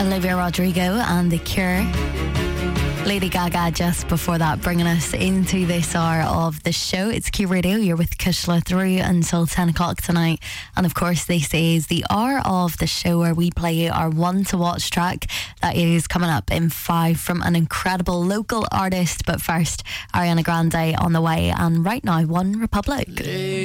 Olivia Rodrigo and The Cure. Lady Gaga just before that, bringing us into this hour of the show. It's Q Radio. You're with Kushla through until 10 o'clock tonight. And of course, this is the hour of the show where we play our one to watch track that is coming up in 5 from an incredible local artist. But first, Ariana Grande on the way. And right now, One Republic.